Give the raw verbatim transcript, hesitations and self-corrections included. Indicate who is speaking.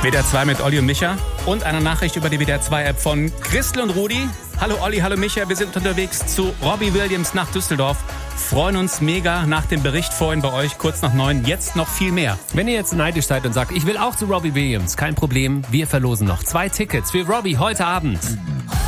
Speaker 1: W D R zwei mit Olli und Micha und eine Nachricht über die W D R zwei App von Christel und Rudi. Hallo Olli, hallo Micha, wir sind unterwegs zu Robbie Williams nach Düsseldorf. Freuen uns mega nach dem Bericht vorhin bei euch, kurz nach neun, jetzt noch viel mehr.
Speaker 2: Wenn ihr jetzt neidisch seid und sagt, ich will auch zu Robbie Williams, kein Problem, wir verlosen noch zwei Tickets für Robbie heute Abend.